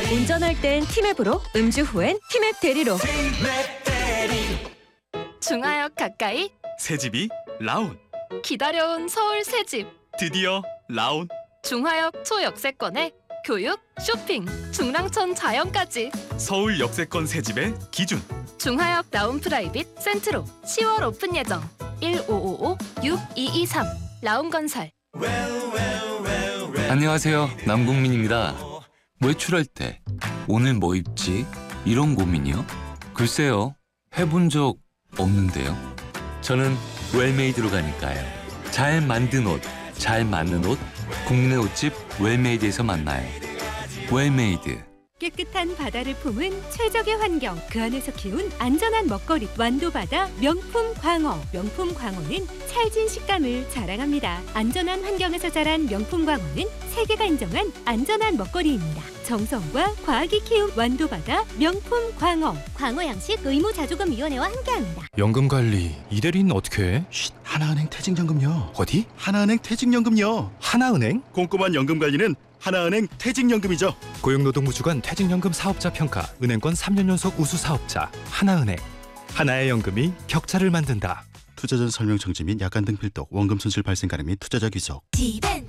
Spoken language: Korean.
운전할 땐 티맵으로, 음주 후엔 티맵 대리로. 중하역 가까이 새집이 라온. 기다려온 서울 새집. 드디어 라온. 중하역 초역세권에 교육, 쇼핑, 중랑천 자연까지. 서울 역세권 새집의 기준. 중하역 라운 프라이빗 센트로 10월 오픈 예정. 1555-6223 라운건설. 안녕하세요, 남궁민입니다. 외출할 때 오늘 뭐 입지? 이런 고민이요? 글쎄요, 해본 적 없는데요. 저는 웰메이드로 가니까요. 잘 만든 옷, 잘 맞는 옷, 국내 옷집 웰메이드에서 만나요. 웰메이드. 깨끗한 바다를 품은 최적의 환경, 그 안에서 키운 안전한 먹거리, 완도바다 명품 광어. 명품 광어는 찰진 식감을 자랑합니다. 안전한 환경에서 자란 명품 광어는 세계가 인정한 안전한 먹거리입니다. 정성과 과학이 키운 완도바다 명품 광어. 광어 양식 의무자조금위원회와 함께합니다. 연금관리 이대리는 어떻게 해? 하나은행 퇴직연금요. 어디? 하나은행 퇴직연금요. 하나은행? 꼼꼼한 연금관리는 하나은행 퇴직연금이죠. 고용노동부 주관 퇴직연금 사업자 평가 은행권 3년 연속 우수 사업자 하나은행. 하나의 연금이 격차를 만든다. 투자 전 설명 청지 및 약관 등 필독, 원금 손실 발생 가능 및 투자자 귀속. 지벤